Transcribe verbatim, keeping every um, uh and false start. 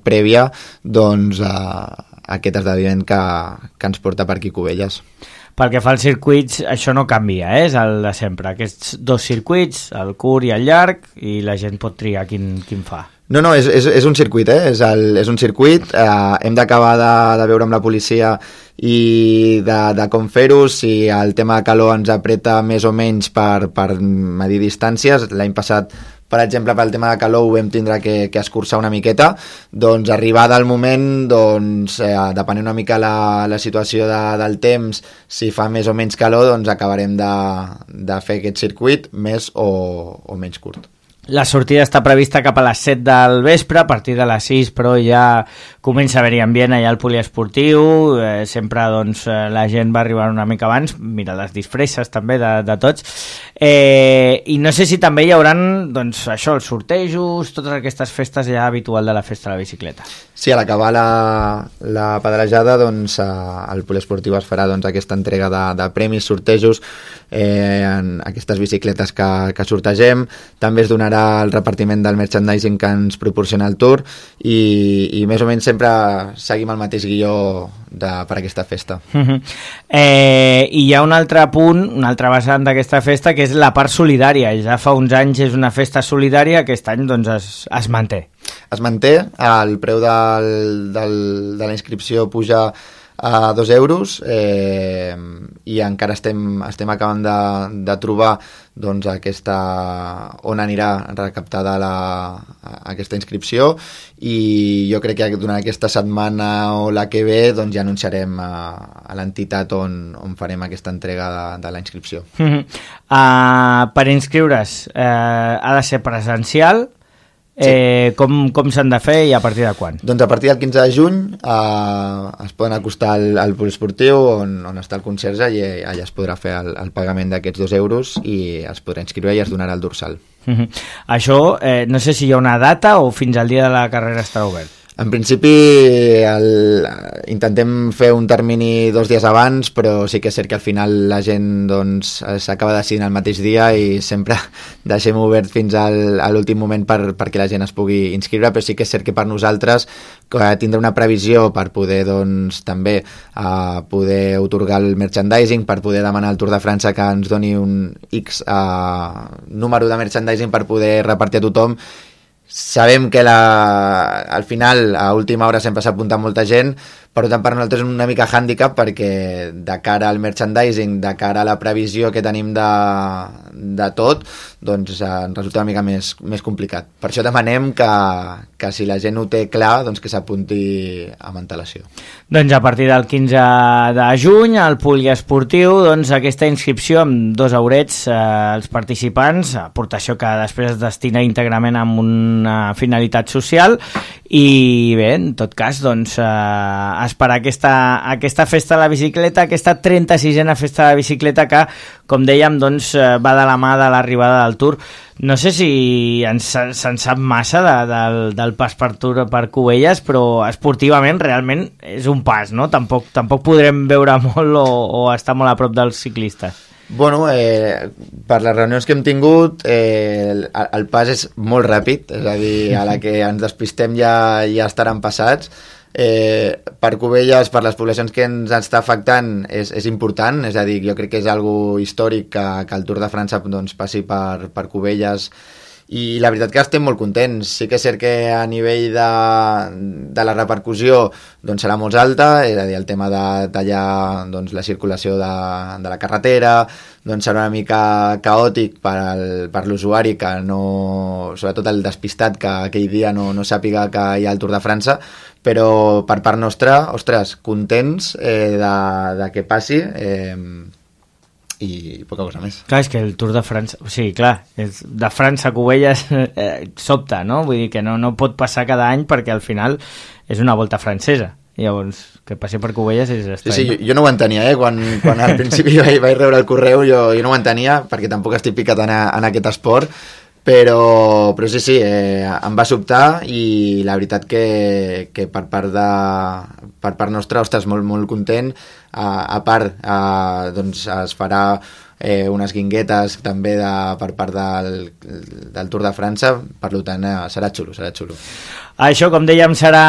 prèvia doncs, a, a aquest esdeveniment que, que ens porta per aquí Cubelles. Pel que fa als circuits, això no canvia, eh? És el de sempre. Aquests dos circuits, el curt i el llarg, i la gent pot triar quin, quin fa. No, no, és, és, és un circuit, eh? És, el, és un circuit. Eh, hem d'acabar de, de veure amb la policia i de, de com fer-ho, si el tema de calor ens apreta més o menys per, per medir distàncies. L'any passat, per exemple, pel tema de calor ho vam tindre que, que escurçar una miqueta, doncs arribada al moment, doncs, eh, depenent una mica la, la situació de, del temps, si fa més o menys calor, doncs acabarem de, de fer aquest circuit més o, o menys curt. La sortida està prevista cap a les set del vespre, a partir de les sis, però ja comença a haver-hi ambient allà al poliesportiu, eh, sempre doncs, la gent va arribar una mica abans, mira les disfresses també de, de tots, eh, i no sé si també hi haurà doncs, això, els sortejos, totes aquestes festes ja habitual de la festa de la bicicleta. Sí, a l'acabar la, la pedrejada, doncs, el poliesportiu es farà doncs, aquesta entrega de, de premis, sortejos, eh, en aquestes bicicletes que, que sortegem, també es donarà el repartiment del merchandising que ens proporciona el Tour i, i més o menys sempre seguim el mateix guió de, per aquesta festa. Uh-huh. eh, I hi ha un altre punt, un altre vessant d'aquesta festa, que és la part solidària. Ja fa uns anys és una festa solidària, aquest any doncs, es, es manté. Es manté, el preu del, del, de la inscripció puja a dos euros eh, i encara estem, estem acabant de, de trobar doncs, aquesta, on anirà recaptada la, aquesta inscripció i jo crec que durant aquesta setmana o la que ve doncs, ja anunciarem a, a l'entitat on, on farem aquesta entrega de, de la inscripció. Uh-huh. uh, per inscriure's eh, ha de ser presencial. Eh, sí. com, com s'han de fer i a partir de quan? Doncs a partir del quinze de juny eh, es poden acostar al, al poliesportiu on, on està el conserge i allà es podrà fer el, el pagament d'aquests dos euros i es podrà inscriure i es donarà el dorsal. Uh-huh. Això, eh, no sé si hi ha una data o fins al dia de la carrera estarà obert. En principi el, intentem fer un termini dos dies abans, però sí que és cert que al final la gent doncs, s'acaba decidint el mateix dia i sempre deixem obert fins al, a l'últim moment per, perquè la gent es pugui inscriure, però sí que és cert que per nosaltres tindrà una previsió per poder doncs, també uh, poder otorgar el merchandising, per poder demanar al Tour de França que ens doni un X uh, número de merchandising per poder repartir a tothom. Sabem que la, al final a última hora sempre s'apunta molta gent, per tant per nosaltres és una mica hàndicap perquè de cara al merchandising, de cara a la previsió que tenim de, de tot, doncs eh, ens resulta una mica més, més complicat. Per això demanem que, que si la gent ho té clar, doncs que s'apunti amb antelació. Doncs a partir del quinze de juny al poliesportiu, doncs aquesta inscripció amb dos eurets eh, als participants, aportació que després es destina íntegrament amb una finalitat social i bé, en tot cas doncs eh, esperar aquesta, aquesta festa de la bicicleta, aquesta trenta-sisena festa de la bicicleta que, com dèiem, doncs, va de la mà de l'arribada del Tour. No sé si ens, se'n sap massa de, del, del pas per Tour per Cubelles, però esportivament realment és un pas, no? Tampoc, tampoc podrem veure molt o, o estar molt a prop dels ciclistes. Bueno, eh, per les reunions que hem tingut eh, el, el pas és molt ràpid, és a dir, a la que ens despistem ja, ja estaran passats. Eh, per Cubelles, per les poblacions que ens està afectant és, és important, és a dir, jo crec que és algo històric que, que el Tour de França doncs, passi per, per Cubelles i la veritat que estem molt contents. Sí que és cert que a nivell de, de la repercussió doncs serà molt alta, és a dir, el tema de tallar doncs, la circulació de, de la carretera doncs serà una mica caòtic per, al, per l'usuari que no, sobretot el despistat que aquell dia no, no sàpiga que hi ha el Tour de França, però per part nostra, ostres, contents eh, de, de que passi eh, i poca cosa més. Clar, és que el Tour de França, o sigui, clar, és de França a Cubelles eh, sobta, no? Vull dir que no, no pot passar cada any perquè al final és una volta francesa. Llavors, que passi per Cubelles és estrany. Sí, sí, jo, jo no ho entenia, eh? Quan, quan al principi vaig, vaig rebre el correu jo, jo no ho entenia, perquè tampoc estic picat en, en aquest esport, però, però sí, sí, eh, em va sobtar i la veritat que, que per part de, per part nostra, ostres, molt, molt content. Uh, a part, uh, doncs es farà eh, unes guinguetes també de, per part del, del Tour de França, per tant, eh, serà xulo, serà xulo. Això, com dèiem, serà